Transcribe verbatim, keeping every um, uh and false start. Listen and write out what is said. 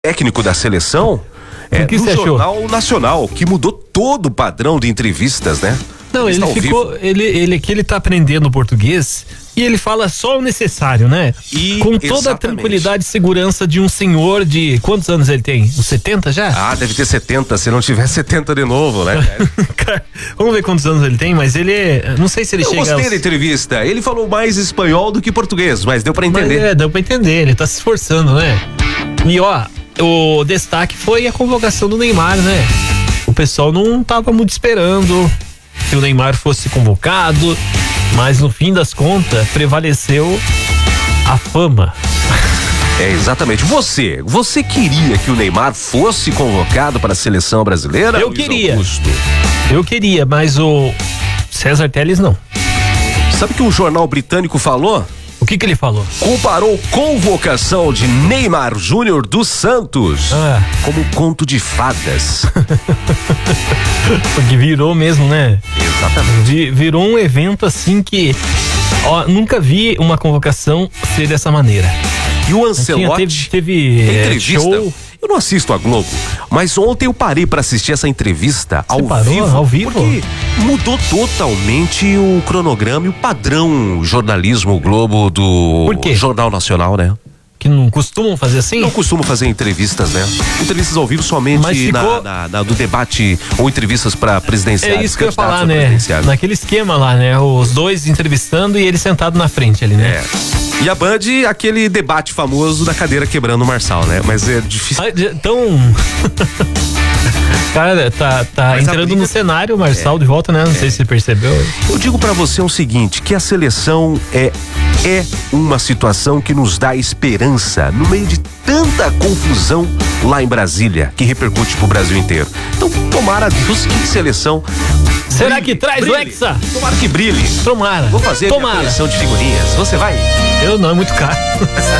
técnico da seleção é, que do você Jornal achou? Nacional, que mudou todo o padrão de entrevistas, né? Não, ele ficou, ele, ele que ele tá aprendendo português e ele fala só o necessário, né? E, com toda exatamente. a tranquilidade e segurança de um senhor de quantos anos ele tem? Uns setenta já? Ah, deve ter setenta, se não tiver setenta de novo, né? Cara, vamos ver quantos anos ele tem, mas ele, não sei se ele Eu chega gostei aos... da entrevista. Ele falou mais espanhol do que português, mas deu pra entender. Mas é, deu pra entender, ele tá se esforçando, né? E ó, o destaque foi a convocação do Neymar, né? O pessoal não tava muito esperando que o Neymar fosse convocado, mas no fim das contas prevaleceu a fama. É, exatamente. Você, você queria que o Neymar fosse convocado para a seleção brasileira? Eu Luiz queria. Augusto? Eu queria, mas o César Telles não. Sabe o que um jornal britânico falou? O que que ele falou? Comparou convocação de Neymar Júnior dos Santos Ah. como conto de fadas. Porque virou mesmo, né? Exatamente. Vi- virou um evento assim que, ó, nunca vi uma convocação ser dessa maneira. E o Tinha, Ancelotti, teve teve é, entrevista. show. Eu não assisto a Globo, mas ontem eu parei para assistir essa entrevista ao parou? vivo. Ao vivo? Porque mudou totalmente o cronograma e o padrão jornalismo Globo do Por quê? Jornal Nacional, né? Que não costumam fazer assim? Não costumo fazer entrevistas, né? Entrevistas ao vivo somente Mas ficou- na, na, na- do debate ou entrevistas para presidenciais. É isso que eu ia candidatos falar, a né? presidenciais. Naquele esquema lá, né? Os dois entrevistando e ele sentado na frente ali, né? É. E a Band, aquele debate famoso da cadeira quebrando o Marçal, né? Mas é difícil. Ah, de- Então. Cara, tá, tá Mas a entrando briga- no cenário o Marçal de volta, né? Não sei se você percebeu. Eu digo pra você o seguinte, que a seleção é é uma situação que nos dá esperança no meio de tanta confusão lá em Brasília, que repercute pro Brasil inteiro. Então, tomara a Deus que seleção Será brilhe, que traz o brilhe. Hexa? Tomara que brilhe. Tomara. Vou fazer a minha Tomara. coleção de figurinhas. Você vai? Eu não, é muito caro.